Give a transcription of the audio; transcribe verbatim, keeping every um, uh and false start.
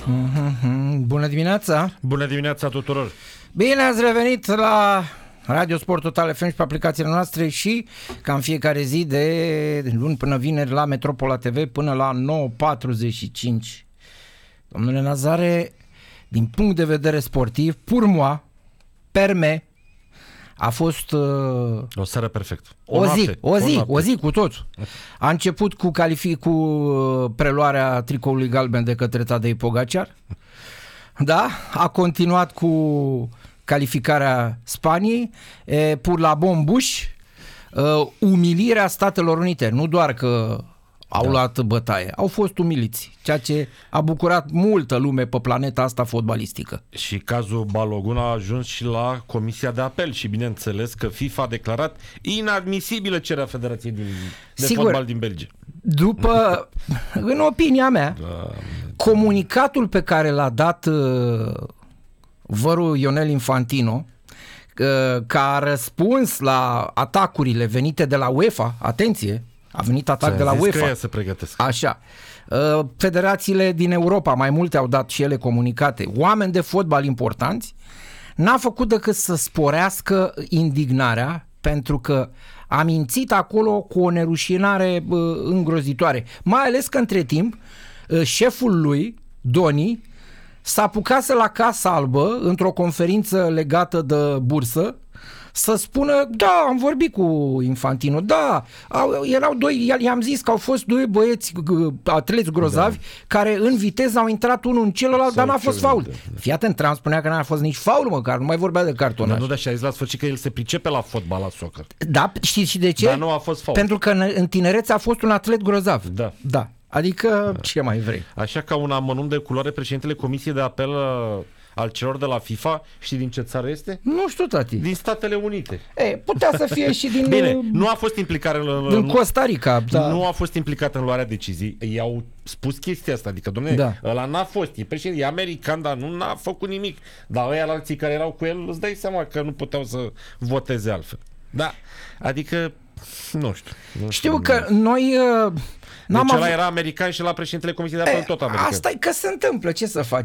Mm-hmm. Bună dimineața! Bună dimineața tuturor! Bine ați revenit la Radio Sport Total F M și pe aplicațiile noastre și ca în fiecare zi de luni până vineri la Metropola T V până la nouă patruzeci și cinci. Domnule Nazare, din punct de vedere sportiv, purmoa, perme, a fost uh, o seară perfectă. O, o zi, noapte, o zi, o, o zi cu tot. A început cu calific cu preluarea tricoului galben de către Tadej Pogacar. Da, a continuat cu calificarea Spaniei, e, pur la bombuș, uh, umilirea Statelor Unite, nu doar că au da. luat bătaie, au fost umiliți, ceea ce a bucurat multă lume pe planeta asta fotbalistică. Și cazul Balogun a ajuns și la Comisia de Apel și bineînțeles că FIFA a declarat inadmisibilă cererea Federației din, de Sigur, fotbal din Belgia. După, în opinia mea, da. comunicatul pe care l-a dat uh, vărul Ionel Infantino, uh, ca a răspuns la atacurile venite de la UEFA, atenție, a venit atac Ți-am de la zis UEFA. Că se pregătesc. Așa. Federațiile din Europa, mai multe au dat și ele comunicate. Oameni de fotbal importanți, n-a făcut decât să sporească indignarea, pentru că a mințit acolo cu o nerușinare îngrozitoare. Mai ales că între timp șeful lui, Doni, s-a apucat la Casa Albă într-o conferință legată de bursă să spună, da, am vorbit cu Infantino, da, au, erau doi, i-am zis că au fost doi băieți atleți grozavi, da. care în viteză au intrat unul în celălalt, Sau dar n-a fost faul. Da. Fii atent, Trump spunea că n-a fost nici faul, măcar, nu mai vorbea de cartonaj. Dar nu, dar și a zis la sfârșit că el se pricepe la fotbal, la soccer. Da, știți și de ce? Dar nu a fost faul. Pentru că în, în tinerețe a fost un atlet grozav. Da. Da. Adică, da. ce mai vrei? Așa, ca un amănunt de culoare, președintele Comisiei de Apel al celor de la FIFA, știi din ce țară este? Nu știu, tati. Din Statele Unite. E, putea să fie și din... Bine, nu a fost implicat în... Din Costa Rica, da. Nu a fost implicat în luarea decizii. Ei au spus chestia asta, adică, dom'le, da. ăla n-a fost, e președinte, e american, dar nu n-a făcut nimic. Dar ăia alții care erau cu el, îți dai seama că nu puteau să voteze altfel. Da, adică, nu știu. Nu știu, știu că nu. noi... Uh, deci ăla avut... era american și la președintele Comisiei de Apel tot american. Asta e că se întâmplă, ce să faci?